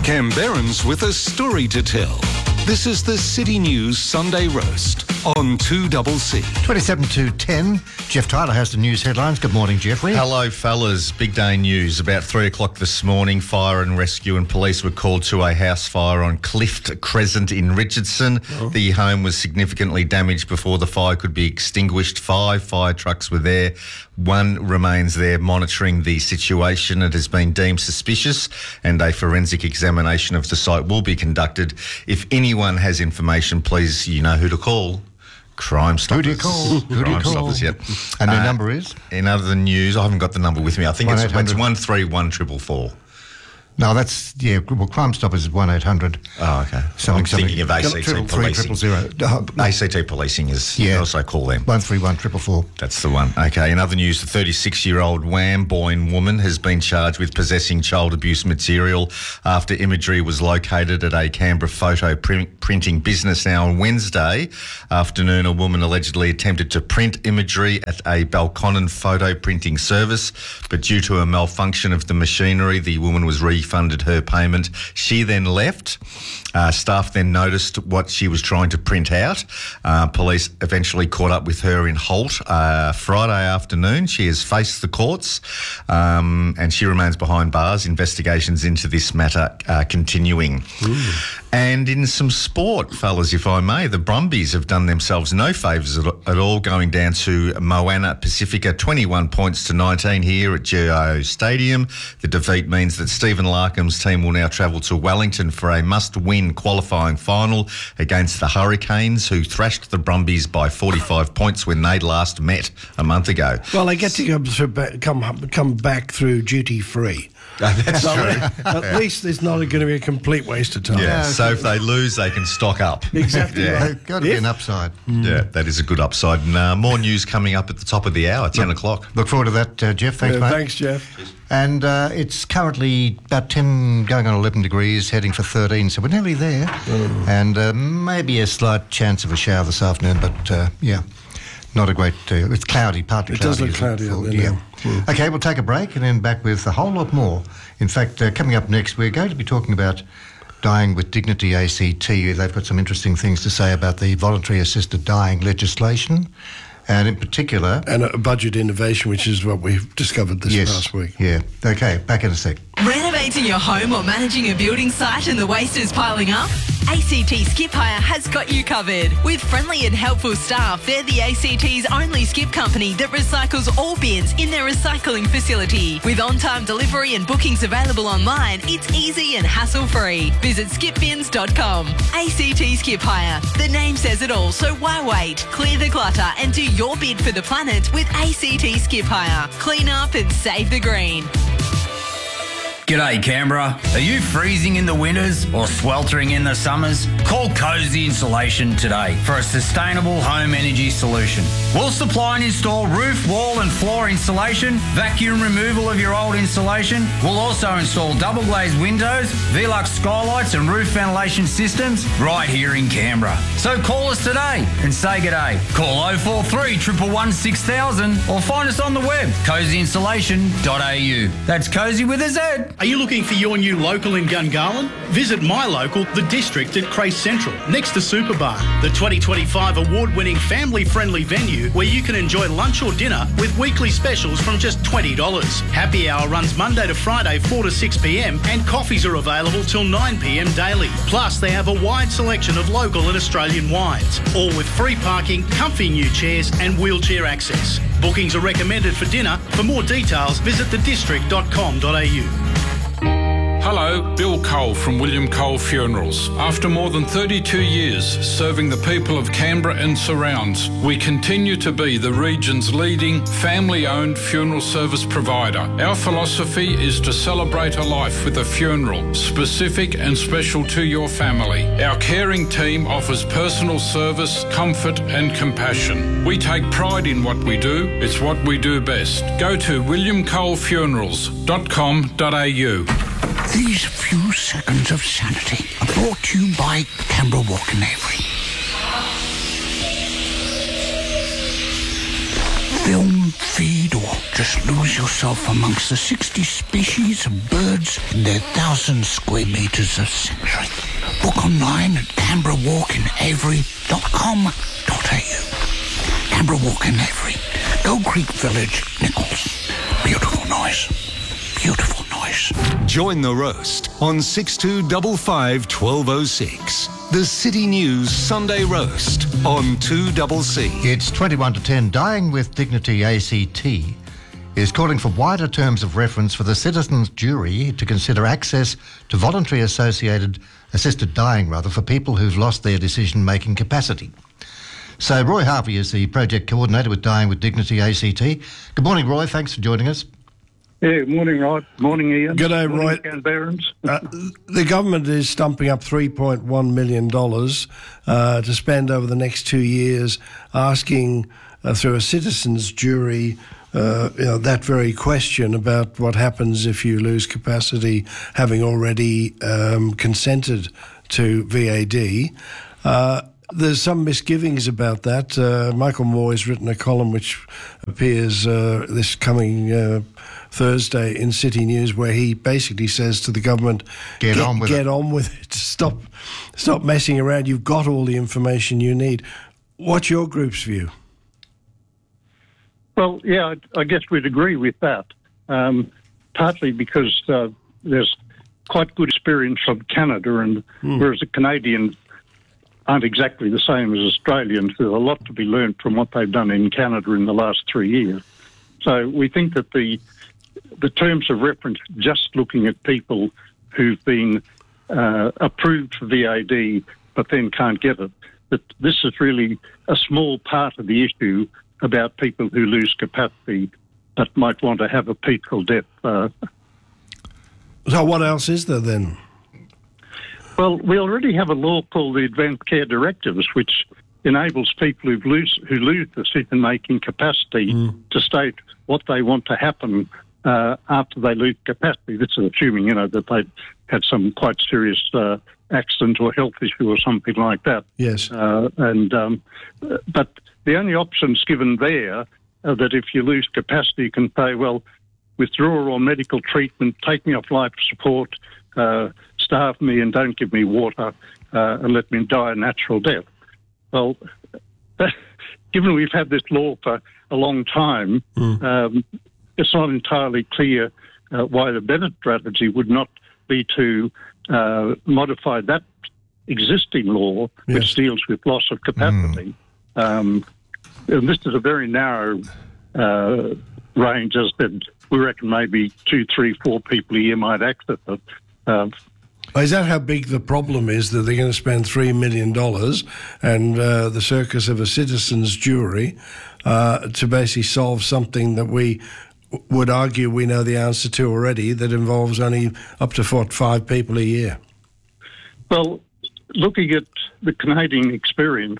Canberrans with a story to tell. This is the City News Sunday Roast on 2CC. 27 to 10. Jeff Tyler has the news headlines. Good morning, Jeffrey. Hello, fellas. Big day news. About 3 o'clock this morning, fire and rescue and police were called to a house fire on Clift Crescent in Richardson. The home was significantly damaged before the fire could be extinguished. 5 fire trucks were there. 1 remains there monitoring the situation. It has been deemed suspicious and a forensic examination of the site will be conducted. If anyone has information, please, you know who to call. Crime Stoppers. Who do you call? Crime Stoppers, yep. And their number is? In other news, I haven't got the number with me. I think it's 131444. No, that's, well, Crime Stoppers is 1-800. Oh, okay. I'm thinking of ACT Policing. 300. ACT Policing is, you can also call them. 131444. That's the one. Okay, in other news, the 36-year-old Wamboyne woman has been charged with possessing child abuse material after imagery was located at a Canberra photo printing business. Now, on Wednesday afternoon, a woman allegedly attempted to print imagery at a Balconnen photo printing service, but due to a malfunction of the machinery, the woman was refunded her payment. She then left. Staff then noticed what she was trying to print out. Police eventually caught up with her in Holt Friday afternoon. She has faced the courts and she remains behind bars. Investigations into this matter are continuing. And in some sport, fellas, if I may, the Brumbies have done themselves no favours at all, going down to Moana Pacifica, 21 points to 19 here at GIO Stadium. The defeat means that Stephen Larkham's team will now travel to Wellington for a must-win qualifying final against the Hurricanes, who thrashed the Brumbies by 45 points when they last met a month ago. Well, they get to come back through duty-free. That's true. At least there's not going to be a complete waste of time. Yeah, so if they lose, they can stock up. Exactly. Yeah. Right. Got to be an upside. Yeah, that is a good upside. And more news coming up at the top of the hour, 10 o'clock. Look forward to that, Jeff. Thanks, mate. Thanks, Jeff. And it's currently about 10, going on 11 degrees, heading for 13, so we're nearly there. And maybe a slight chance of a shower this afternoon, but not a great... it's cloudy, partly cloudy. It does look cloudy out there now. Okay, we'll take a break and then back with a whole lot more. In fact, coming up next, we're going to be talking about Dying with Dignity ACT. They've got some interesting things to say about the voluntary assisted dying legislation, and in particular... And a budget innovation, which is what we've discovered this past week. Yeah. Okay, back in a sec. Renovating your home or managing a building site and the waste is piling up? ACT Skip Hire has got you covered. With friendly and helpful staff, they're the ACT's only skip company that recycles all bins in their recycling facility. With on-time delivery and bookings available online, it's easy and hassle-free. Visit skipbins.com. ACT Skip Hire. The name says it all, so why wait? Clear the clutter and do your bid for the planet with ACT Skip Hire. Clean up and save the green. G'day Canberra. Are you freezing in the winters or sweltering in the summers? Call Cozy Insulation today for a sustainable home energy solution. We'll supply and install roof, wall and floor insulation, vacuum removal of your old insulation. We'll also install double glazed windows, Velux skylights and roof ventilation systems right here in Canberra. So call us today and say g'day. Call 043 111 6000 or find us on the web, cozyinsulation.au. That's Cozy with a Z. Are you looking for your new local in Gungahlin? Visit my local, The District at Crace Central, next to Superbar, the 2025 award-winning family-friendly venue where you can enjoy lunch or dinner with weekly specials from just $20. Happy hour runs Monday to Friday 4 to 6 p.m. and coffees are available till 9 p.m. daily. Plus, they have a wide selection of local and Australian wines, all with free parking, comfy new chairs and wheelchair access. Bookings are recommended for dinner. For more details, visit thedistrict.com.au. Hello, Bill Cole from William Cole Funerals. After more than 32 years serving the people of Canberra and surrounds, we continue to be the region's leading family-owned funeral service provider. Our philosophy is to celebrate a life with a funeral, specific and special to your family. Our caring team offers personal service, comfort and compassion. We take pride in what we do. It's what we do best. Go to williamcolefunerals.com.au. These few seconds of sanity are brought to you by Canberra Walk and Avery. film, feed, or just lose yourself amongst the 60 species of birds in their 1,000 square metres of sanctuary. Book online at canberrawalkinavery.com.au. Canberra Walk in Avery, Gold Creek Village, Nichols. Beautiful noise. Beautiful noise. Join the roast on 6255 1206. The City News Sunday Roast on 2CC. It's 21 to 10. Dying with Dignity ACT is calling for wider terms of reference for the citizens' jury to consider access to voluntary assisted dying for people who've lost their decision-making capacity. So Roy Harvey is the project coordinator with Dying with Dignity ACT. Good morning, Roy. Thanks for joining us. Yeah, good morning, Rod. Morning, Ian. G'day, Roy. Barons. The government is stumping up $3.1 million to spend over the next 2 years asking, through a citizens' jury, that very question about what happens if you lose capacity, having already consented to VAD. There's some misgivings about that. Michael Moore has written a column which appears this coming Thursday in City News, where he basically says to the government, get on with it. Stop messing around. You've got all the information you need. What's your group's view? Well, yeah, I guess we'd agree with that, partly because there's quite good experience from Canada, and whereas the Canadians aren't exactly the same as Australians, there's a lot to be learned from what they've done in Canada in the last 3 years. So we think that the terms of reference, just looking at people who've been approved for VAD but then can't get it, that this is really a small part of the issue about people who lose capacity but might want to have a peaceful death. So what else is there then? Well, we already have a law called the Advanced Care Directives, which enables people who lose decision-making capacity to state what they want to happen after they lose capacity. This is assuming, that they've had some quite serious accident or health issue or something like that. Yes. But the only options given there are that if you lose capacity, you can say, well, withdraw all medical treatment, take me off life support, starve me and don't give me water, and let me die a natural death. Well, given we've had this law for a long time, it's not entirely clear why the better strategy would not be to modify that existing law, which deals with loss of capacity. And this is a very narrow range. As I said, we reckon maybe 2, 3, 4 people a year might access it. Is that how big the problem is, that they're going to spend $3 million and the circus of a citizens' jury to basically solve something that we would argue we know the answer to already, that involves only up to 5 people a year? Well, looking at the Canadian experience,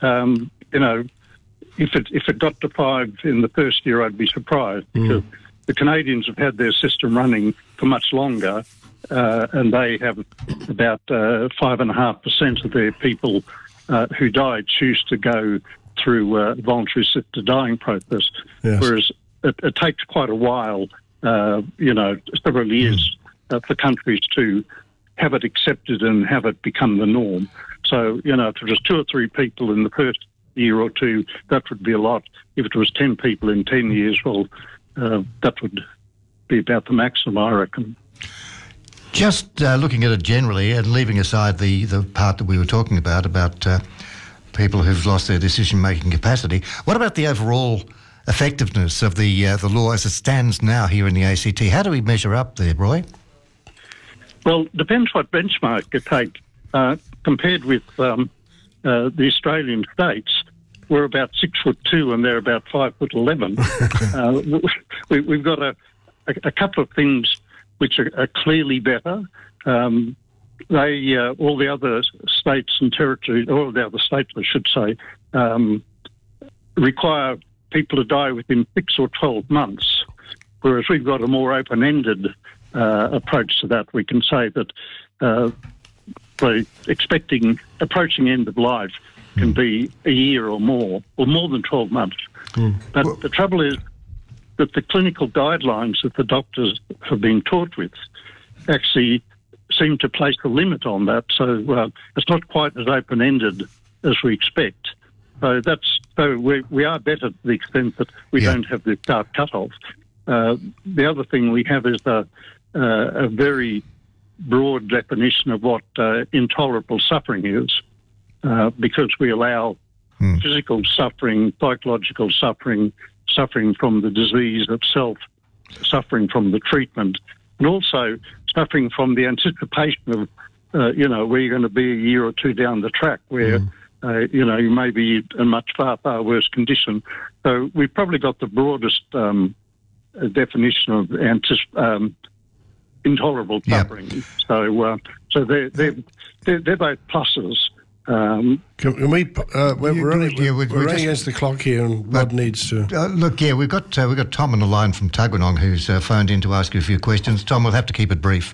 if it got to 5 in the first year, I'd be surprised, because the Canadians have had their system running for much longer, and they have about 5.5% of their people who died choose to go through a voluntary assisted dying process, whereas it takes quite a while, several years for countries to have it accepted and have it become the norm. So, if it was 2 or 3 people in the first year or two, that would be a lot. If it was 10 people in 10 years, well, that would be about the maximum, I reckon. Just looking at it generally and leaving aside the part that we were talking about people who've lost their decision-making capacity, what about the overall effectiveness of the law as it stands now here in the ACT? How do we measure up there, Roy? Well, depends what benchmark you take. Compared with the Australian states, we're about 6'2" and they're about 5'11". We've got a couple of things which are clearly better. All the other states and territories, all the other states, I should say, require people to die within 6 or 12 months, whereas we've got a more open-ended approach to that. We can say that by approaching end of life can be a year or more than 12 months. But the trouble is that the clinical guidelines that the doctors have been taught with actually seem to place a limit on that. So it's not quite as open-ended as we expect. So we are better to the extent that we don't have this dark cut-off. The other thing we have is a very broad definition of what intolerable suffering is, because we allow physical suffering, psychological suffering, suffering from the disease itself, suffering from the treatment, and also suffering from the anticipation of, where you're going to be a year or two down the track where, you may be in a much far, far worse condition. So we've probably got the broadest definition of intolerable suffering. So they're both pluses. Can we? We're running against the clock here, and Rod needs to. We've got Tom on the line from Tuggeranong who's phoned in to ask you a few questions. Tom, we'll have to keep it brief.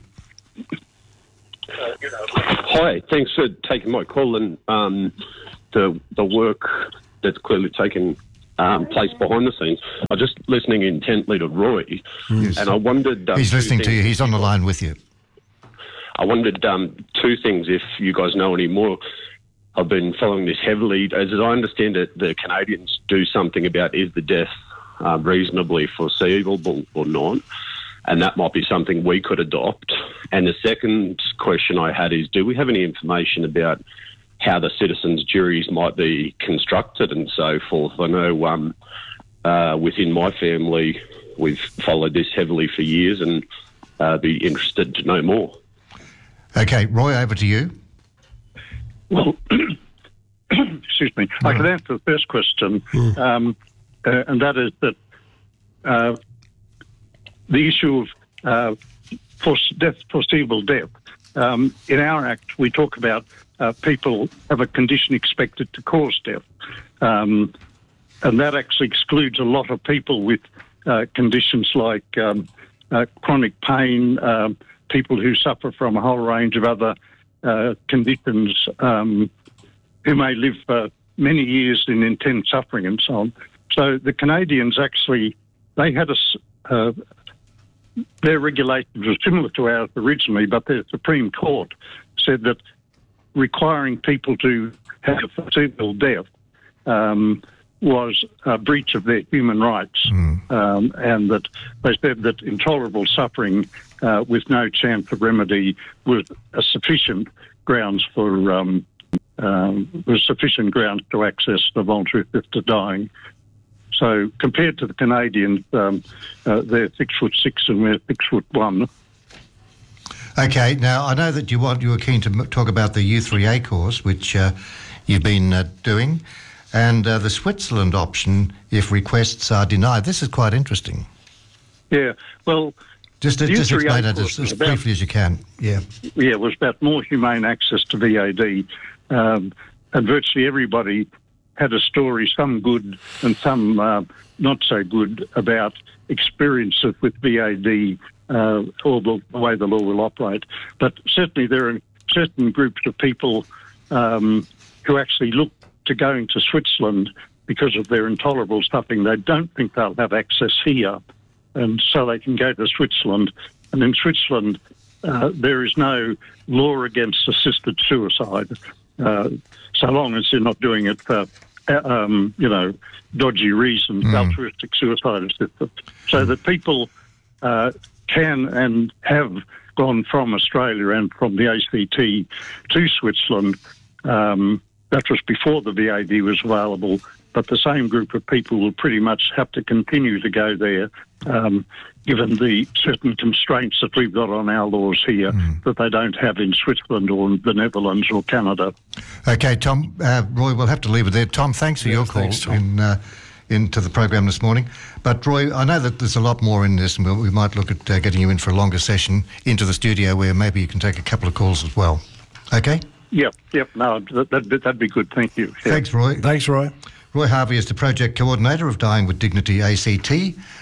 Hi, thanks for taking my call and the work that's clearly taken place behind the scenes. I was just listening intently to Roy, and I wondered... He's listening to you. He's on the line with you. I wondered two things, if you guys know any more. I've been following this heavily. As I understand it, the Canadians do something about is the death reasonably foreseeable or not, and that might be something we could adopt. And the second question I had is, do we have any information about how the citizens' juries might be constructed and so forth? I know within my family we've followed this heavily for years and be interested to know more. Okay, Roy, over to you. Well, excuse me. I can answer the first question, and that is that the issue of foreseeable death. In our Act, we talk about people have a condition expected to cause death, and that actually excludes a lot of people with conditions like chronic pain, people who suffer from a whole range of other conditions, who may live for many years in intense suffering and so on. So the Canadians actually, they had their regulations were similar to ours originally, but the Supreme Court said that requiring people to have a foreseeable death was a breach of their human rights, and that they said that intolerable suffering with no chance of remedy was a sufficient grounds to access the voluntary assisted dying. So compared to the Canadians, they're 6'6" and we're 6'1". Okay, now I know that you were keen to talk about the U3A course, which you've been doing, and the Switzerland option if requests are denied. This is quite interesting. Yeah, well, just explain it as briefly as you can. Yeah, it was about more humane access to VAD, and virtually everybody had a story, some good and some not so good, about experiences with VAD or the way the law will operate. But certainly there are certain groups of people who actually look to going to Switzerland because of their intolerable suffering. They don't think they'll have access here, and so they can go to Switzerland. And in Switzerland, there is no law against assisted suicide, so long as you're not doing it for dodgy reasons, altruistic suicide assistance. So that people can and have gone from Australia and from the ACT to Switzerland. That was before the VAD was available, but the same group of people will pretty much have to continue to go there, given the certain constraints that we've got on our laws here that they don't have in Switzerland or the Netherlands or Canada. Okay, Tom, Roy, we'll have to leave it there. Tom, thanks for your call into the program this morning. But Roy, I know that there's a lot more in this, and we might look at getting you in for a longer session into the studio where maybe you can take a couple of calls as well. Okay? Yep. No, that'd be good. Thank you. Yeah. Thanks, Roy. Thanks, Roy. Roy Harvey is the project coordinator of Dying with Dignity ACT.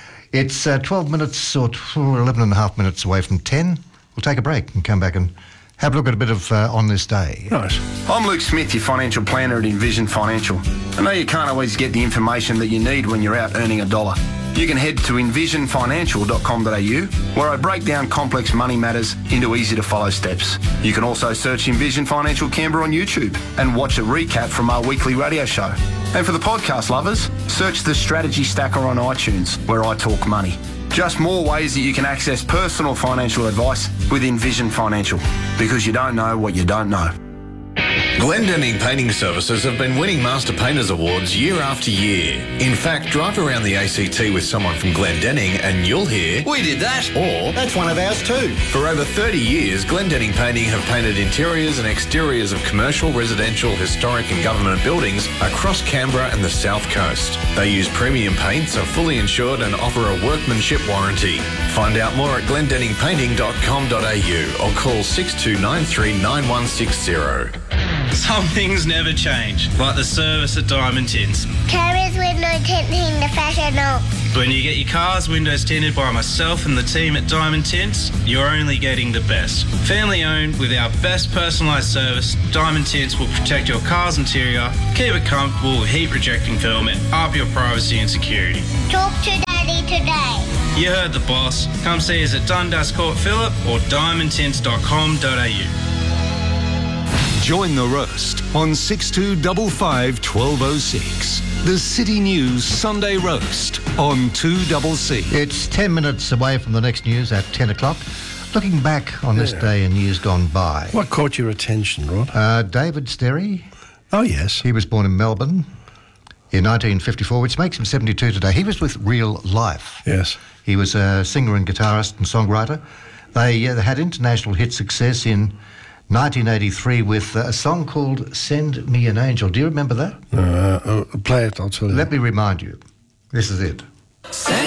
It's 12 minutes or 11 and a half minutes away from 10. We'll take a break and come back and have a look at a bit of On This Day. Nice. I'm Luke Smith, your financial planner at Envision Financial. I know you can't always get the information that you need when you're out earning a dollar. You can head to envisionfinancial.com.au, where I break down complex money matters into easy-to-follow steps. You can also search Envision Financial Canberra on YouTube and watch a recap from our weekly radio show. And for the podcast lovers, search the Strategy Stacker on iTunes, where I talk money. Just more ways that you can access personal financial advice with Envision Financial, because you don't know what you don't know. Glendenning Painting Services have been winning Master Painters Awards year after year. In fact, drive around the ACT with someone from Glendenning and you'll hear, "We did that," or "That's one of ours too." For over 30 years, Glendenning Painting have painted interiors and exteriors of commercial, residential, historic and government buildings across Canberra and the South Coast. They use premium paints, are fully insured and offer a workmanship warranty. Find out more at glendenningpainting.com.au or call 6293 9160. Some things never change, like the service at Diamond Tints. Carriers window tinting the professional. When you get your car's windows tinted by myself and the team at Diamond Tints, you're only getting the best. Family owned with our best personalised service, Diamond Tints will protect your car's interior, keep it comfortable with heat rejecting film and up your privacy and security. Talk to Daddy today. You heard the boss. Come see us at Dundas Court Phillip or diamondtints.com.au. Join the roast on 6255 1206. The City News Sunday Roast on 2CC. It's 10 minutes away from the next news at 10 o'clock. Looking back on this day in years gone by. What caught your attention, Rod? David Sterry. Oh, yes. He was born in Melbourne in 1954, which makes him 72 today. He was with Real Life. Yes. He was a singer and guitarist and songwriter. They had international hit success in 1983 with a song called Send Me an Angel. Do you remember that? Play it, I'll tell you. Let me remind you. This is it.